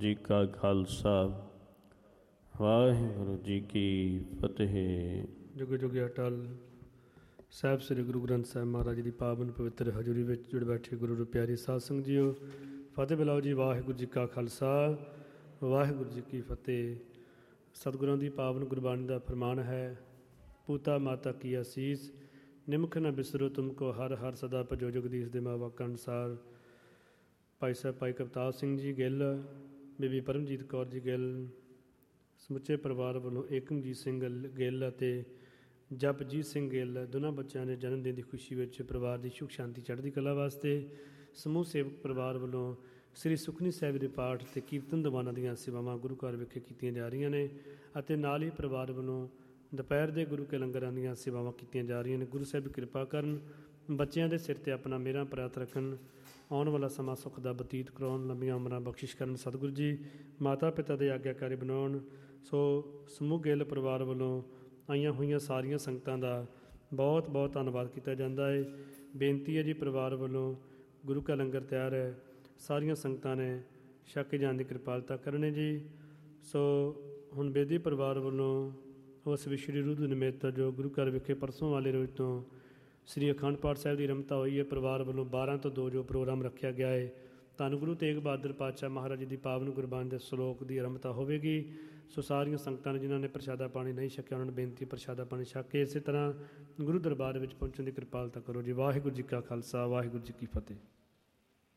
ਜੀ ਕਾ ਖਾਲਸਾ ਵਾਹਿਗੁਰੂ ਜੀ ਕੀ ਫਤਿਹ। ਜੁਗ ਜੁਗ ਅਟਲ। ਸਾਹਿਬ ਸ੍ਰੀ ਗੁਰੂ ਗ੍ਰੰਥ ਸਾਹਿਬ ਮਹਾਰਾਜ ਦੀ ਪਾਵਨ ਪਵਿੱਤਰ ਹਜ਼ੂਰੀ ਵਿੱਚ ਜੁੜ ਬੈਠੇ ਗੁਰੂ ਰੂ ਪਿਆਰੀ ਸਾਧ ਸੰਗਤ ਜੀਓ, ਫਤਿਹ ਬੁਲਾਓ ਜੀ। ਵਾਹਿਗੁਰੂ ਜੀ ਕਾ ਖਾਲਸਾ ਵਾਹਿਗੁਰੂ ਜੀ ਕੀ ਫਤਿਹ। ਸਤਿਗੁਰਾਂ ਦੀ ਪਾਵਨ ਗੁਰਬਾਣੀ ਦਾ ਫਰਮਾਨ ਹੈ, ਪੂਤਾ ਮਾਤਾ ਕੀ ਅਸੀਸ ਨਿਮਖ ਨਾ ਬਿਸਰੋ ਤੁਮਕੋ ਹਰ ਹਰ ਸਦਾ ਭਜੋ। ਜਗਦੀਸ਼ ਦੇ ਮਾਂ ਵਾਕਾਂ ਅਨੁਸਾਰ ਭਾਈ ਸਾਹਿਬ ਭਾਈ ਕਵਤਾਰ ਸਿੰਘ ਜੀ ਗਿੱਲ, ਬੀਬੀ ਪਰਮਜੀਤ ਕੌਰ ਜੀ ਗਿੱਲ, ਸਮੁੱਚੇ ਪਰਿਵਾਰ ਵੱਲੋਂ ਏਕਮਜੀਤ ਸਿੰਘ ਗਿੱਲ ਅਤੇ ਜਪਜੀਤ ਸਿੰਘ ਗਿੱਲ ਦੋਨਾਂ ਬੱਚਿਆਂ ਦੇ ਜਨਮ ਦਿਨ ਦੀ ਖੁਸ਼ੀ ਵਿੱਚ ਪਰਿਵਾਰ ਦੀ ਸੁਖ ਸ਼ਾਂਤੀ ਚੜ੍ਹਦੀ ਕਲਾ ਵਾਸਤੇ ਸਮੂਹ ਸੇਵਕ ਪਰਿਵਾਰ ਵੱਲੋਂ ਸ੍ਰੀ ਸੁਖਮਨੀ ਸਾਹਿਬ ਦੇ ਪਾਠ ਅਤੇ ਕੀਰਤਨ ਦੀਵਾਨਾਂ ਦੀਆਂ ਸੇਵਾਵਾਂ ਗੁਰੂ ਘਰ ਵਿਖੇ ਕੀਤੀਆਂ ਜਾ ਰਹੀਆਂ ਨੇ ਅਤੇ ਨਾਲ ਹੀ ਪਰਿਵਾਰ ਵੱਲੋਂ ਦੁਪਹਿਰ ਦੇ ਗੁਰੂ ਕੇ ਲੰਗਰਾਂ ਦੀਆਂ ਸੇਵਾਵਾਂ ਕੀਤੀਆਂ ਜਾ ਰਹੀਆਂ ਨੇ। ਗੁਰੂ ਸਾਹਿਬ ਕਿਰਪਾ ਕਰਨ, ਬੱਚਿਆਂ ਦੇ ਸਿਰ 'ਤੇ ਆਪਣਾ ਮਿਹਰਾਂ ਪ੍ਰਾਪਤ ਰੱਖਣ, ਆਉਣ ਵਾਲਾ ਸਮਾਂ ਸੁੱਖ ਦਾ ਬਤੀਤ ਕਰਾਉਣ, ਲੰਬੀਆਂ ਉਮਰਾਂ ਬਖਸ਼ਿਸ਼ ਕਰਨ ਸਤਿਗੁਰੂ ਜੀ, ਮਾਤਾ ਪਿਤਾ ਦੇ ਆਗਿਆਕਾਰੀ ਬਣਾਉਣ। ਸੋ ਸਮੂਹ ਗਿੱਲ ਪਰਿਵਾਰ ਵੱਲੋਂ ਆਈਆਂ ਹੋਈਆਂ ਸਾਰੀਆਂ ਸੰਗਤਾਂ ਦਾ ਬਹੁਤ ਬਹੁਤ ਧੰਨਵਾਦ ਕੀਤਾ ਜਾਂਦਾ ਹੈ। ਬੇਨਤੀ ਹੈ ਜੀ, ਪਰਿਵਾਰ ਵੱਲੋਂ ਗੁਰੂ ਕਾ ਲੰਗਰ ਤਿਆਰ ਹੈ, ਸਾਰੀਆਂ ਸੰਗਤਾਂ ਨੇ ਛਕ ਕੇ ਜਾਣ ਦੀ ਕਿਰਪਾਲਤਾ ਕਰਨੀ ਜੀ। ਸੋ ਹੁਣ ਬੇਦੀ ਪਰਿਵਾਰ ਵੱਲੋਂ ਉਸ ਵਿਸ਼ਰੀ ਰੂਹ ਦੇ ਨਿਮਿਤ ਜੋ ਗੁਰੂ ਘਰ ਵਿਖੇ ਪਰਸੋਂ ਵਾਲੇ ਰੋਜ਼ ਤੋਂ ਸ੍ਰੀ ਅਖੰਡ ਪਾਠ ਸਾਹਿਬ ਦੀ ਰਮਤਾ ਹੋਈ ਹੈ, ਪਰਿਵਾਰ ਵੱਲੋਂ 12 ਤੋਂ 2 ਜੋ ਪ੍ਰੋਗਰਾਮ ਰੱਖਿਆ ਗਿਆ ਹੈ, ਧੰਨ ਗੁਰੂ ਤੇਗ ਬਹਾਦਰ ਪਾਤਸ਼ਾਹ ਮਹਾਰਾਜ ਜੀ ਦੀ ਪਾਵਨ ਗੁਰਬਾਣੀ ਦੇ ਸਲੋਕ ਦੀ ਰਮਤਾ ਹੋਵੇਗੀ। ਸੋ ਸਾਰੀਆਂ ਸੰਗਤਾਂ ਨੇ ਜਿਨ੍ਹਾਂ ਨੇ ਪ੍ਰਸ਼ਾਦਾ ਪਾਣੀ ਨਹੀਂ ਛਕਿਆ ਉਹਨਾਂ ਨੂੰ ਬੇਨਤੀ ਪ੍ਰਸ਼ਾਦਾ ਪਾਣੀ ਛਕ ਕੇ ਇਸੇ ਤਰ੍ਹਾਂ ਗੁਰੂ ਦਰਬਾਰ ਵਿੱਚ ਪਹੁੰਚਣ ਦੀ ਕਿਰਪਾਲਤਾ ਕਰੋ ਜੀ। ਵਾਹਿਗੁਰੂ ਜੀ ਕਾ ਖਾਲਸਾ ਵਾਹਿਗੁਰੂ ਜੀ ਕੀ ਫਤਿਹ।